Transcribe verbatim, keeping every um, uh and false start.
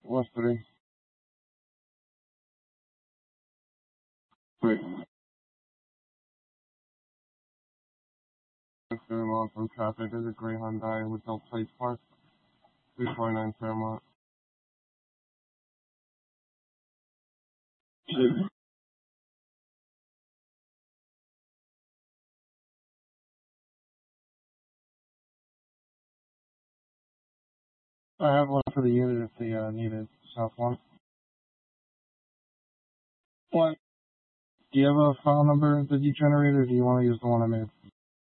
What's three? Wait. Fairmont from traffic. There's a gray Hyundai with no plates parked. three forty-nine Fairmont. I have one for the unit if they uh, need it. South one. What? Do you have a file number that you generated, or do you want to use the one I made?